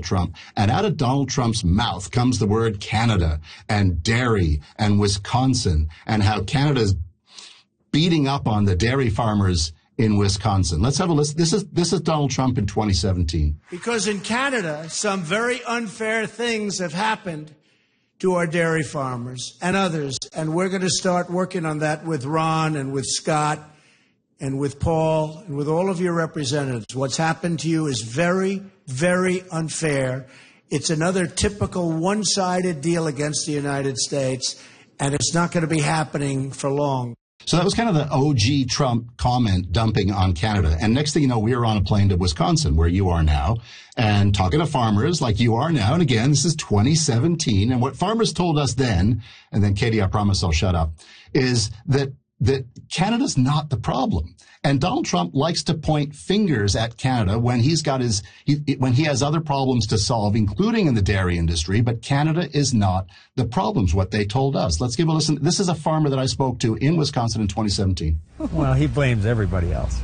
Trump. And out of Donald Trump's mouth comes the word Canada and dairy and Wisconsin and how Canada's beating up on the dairy farmers in Wisconsin. Let's have a listen. This is Donald Trump in 2017. Because in Canada, some very unfair things have happened to our dairy farmers and others. And we're going to start working on that with Ron and with Scott and with Paul and with all of your representatives. What's happened to you is very, very unfair. It's another typical one-sided deal against the United States, and it's not going to be happening for long. So that was kind of the OG Trump comment dumping on Canada. And next thing you know, we were on a plane to Wisconsin, where you are now, and talking to farmers like you are now. And again, this is 2017. And what farmers told us then, and then Katie, I promise I'll shut up, is that Canada's not the problem. And Donald Trump likes to point fingers at Canada when when he has other problems to solve, including in the dairy industry. But Canada is not the problem, is what they told us. Let's give a listen. This is a farmer that I spoke to in Wisconsin in 2017. Well, he blames everybody else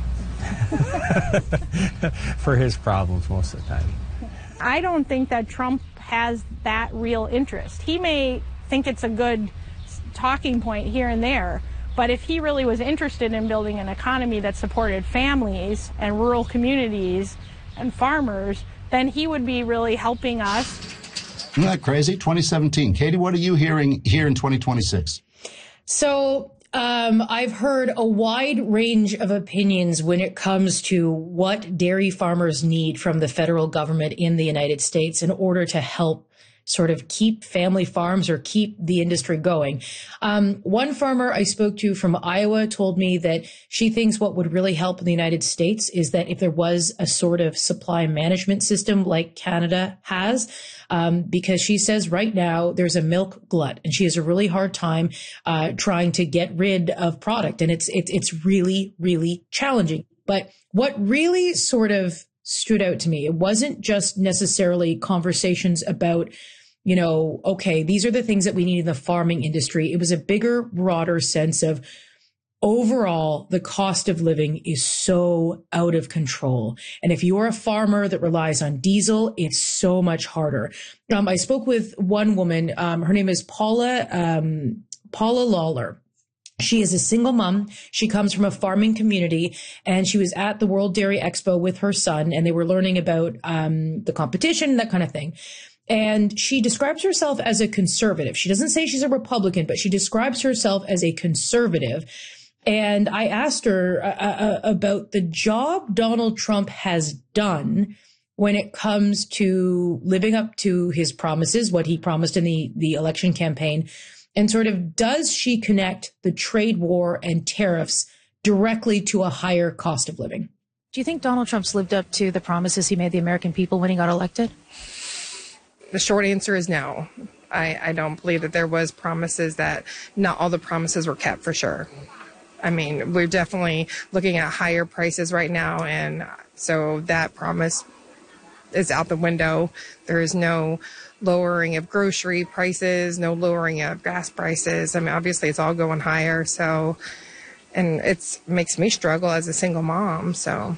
for his problems most of the time. I don't think that Trump has that real interest. He may think it's a good talking point here and there, but if he really was interested in building an economy that supported families and rural communities and farmers, then he would be really helping us. Isn't that crazy? 2017. Katie, what are you hearing here in 2026? So I've heard a wide range of opinions when it comes to what dairy farmers need from the federal government in the United States in order to help sort of keep family farms or keep the industry going. One farmer I spoke to from Iowa told me that she thinks what would really help in the United States is that if there was a sort of supply management system like Canada has, because she says right now there's a milk glut and she has a really hard time trying to get rid of product. And it's really, really challenging. But what really sort of stood out to me, it wasn't just necessarily conversations about, you know, okay, these are the things that we need in the farming industry. It was a bigger, broader sense of overall, the cost of living is so out of control. And if you're a farmer that relies on diesel, it's so much harder. I spoke with one woman, her name is Paula Lawler. She is a single mom. She comes from a farming community, and she was at the World Dairy Expo with her son, and they were learning about the competition, that kind of thing. And she describes herself as a conservative. She doesn't say she's a Republican, but she describes herself as a conservative. And I asked her about the job Donald Trump has done when it comes to living up to his promises, what he promised in the election campaign. And sort of, does she connect the trade war and tariffs directly to a higher cost of living? Do you think Donald Trump's lived up to the promises he made the American people when he got elected? The short answer is no. I don't believe that there was promises that not all the promises were kept, for sure. I mean, we're definitely looking at higher prices right now, and so that promise is out the window. There is no lowering of grocery prices, no lowering of gas prices. I mean, obviously it's all going higher. So, and it makes me struggle as a single mom. So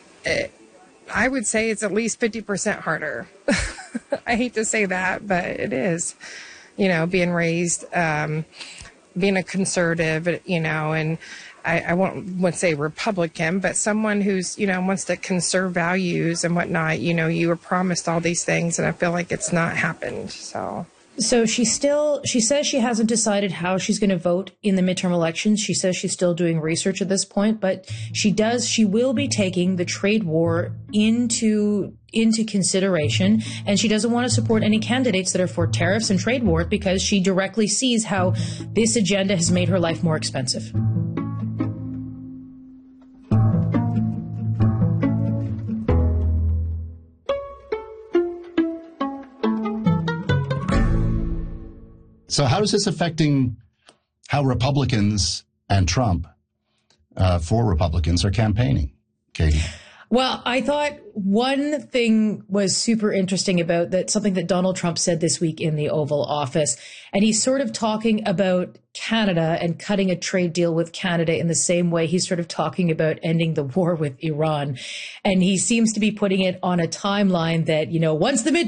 I would say it's at least 50% harder. I hate to say that, but it is, you know, being raised, being a conservative, you know, and I won't say Republican, but someone who's, you know, wants to conserve values and whatnot. You know, you were promised all these things, and I feel like it's not happened. So she says she hasn't decided how she's going to vote in the midterm elections. She says she's still doing research at this point, but she will be taking the trade war into consideration, and she doesn't want to support any candidates that are for tariffs and trade wars because she directly sees how this agenda has made her life more expensive. So how is this affecting how Republicans and Trump, for Republicans, are campaigning, Katie? Well, I thought one thing was super interesting about that, something that Donald Trump said this week in the Oval Office. And he's sort of talking about Canada and cutting a trade deal with Canada in the same way he's sort of talking about ending the war with Iran. And he seems to be putting it on a timeline that, you know, once the